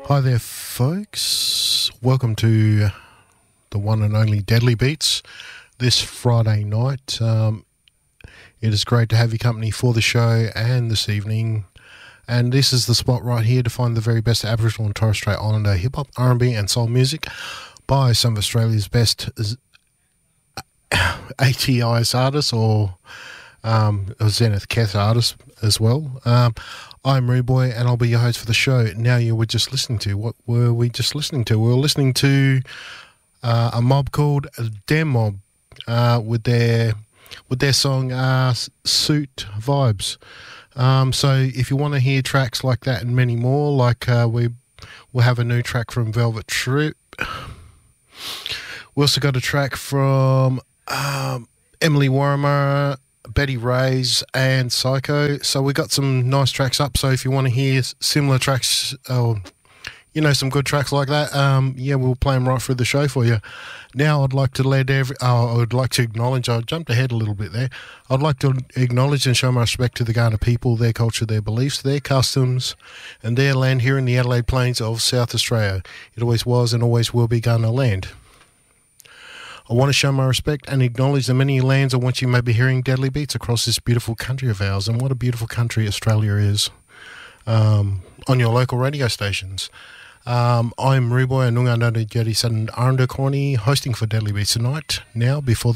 Hi there, folks. Welcome to the one and only Deadly Beats this Friday night. It is great to have your company for the show and this evening. And this is the spot right here to find the very best Aboriginal and Torres Strait Islander hip-hop, R&B and soul music by some of Australia's best ATIs artists or Zenith Keth artists as well. I'm Rude Boy and I'll be your host for the show. Now you were just listening to, what were we just listening to? We were listening to a mob called Dem Mob with their song Suit Vibes. So if you want to hear tracks like that and many more, like we'll have a new track from Velvet Troop. We also got a track from Emily Warrimer, Betty Ray's and Psycho. So we got some nice tracks up. So if you want to hear similar tracks, or some good tracks like that, we'll play them right through the show for you. Now I'd like to acknowledge. I jumped ahead a little bit there. I'd like to acknowledge and show my respect to the Kaurna people, their culture, their beliefs, their customs, and their land here in the Adelaide Plains of South Australia. It always was and always will be Kaurna land. I want to show my respect and acknowledge the many lands on which you may be hearing Deadly Beats across this beautiful country of ours, and what a beautiful country Australia is, on your local radio stations. I'm Ruboy and Nunga Nadi Jedi Sudden Aranda Corny, hosting for Deadly Beats tonight. Now, before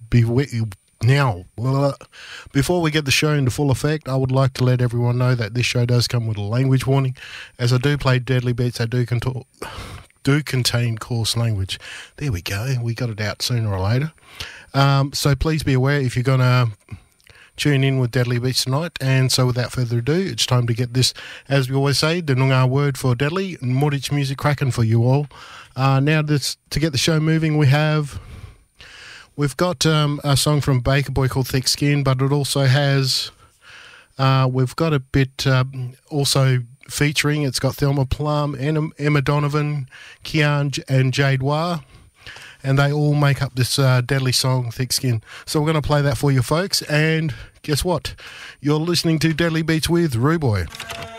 we get the show into full effect, I would like to let everyone know that this show does come with a language warning. As I do play Deadly Beats, I do contain coarse language. There we go. We got it out sooner or later. So please be aware if you're going to tune in with Deadly Beats tonight. And so without further ado, it's time to get this, as we always say, the Noongar word for deadly, Mortich music cracking for you all. Now to get the show moving, we've got a song from Baker Boy called Thick Skin, but it also has, we've got a bit also featuring, it's got Thelma Plum and Emma Donovan, Kian and Jade Wah, and they all make up this deadly song, Thick Skin. So we're going to play that for you folks, and guess what? You're listening to Deadly Beats with Rude Boy.